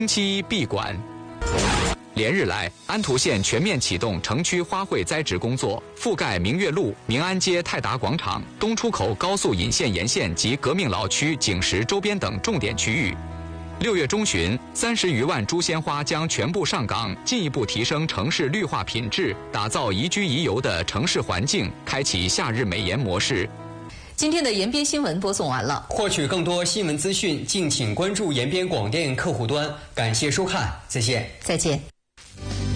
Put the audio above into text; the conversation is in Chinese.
星期一闭馆。连日来，安图县全面启动城区花卉栽植工作，覆盖明月路、明安街、泰达广场、东出口高速引线沿线及革命老区、景石周边等重点区域。6月中旬，30余万株鲜花将全部上岗，进一步提升城市绿化品质，打造宜居宜游的城市环境，开启夏日美颜模式。 今天的延边新闻播送完了。 获取更多新闻资讯，敬请关注延边广电客户端。感谢收看，再见。 再见。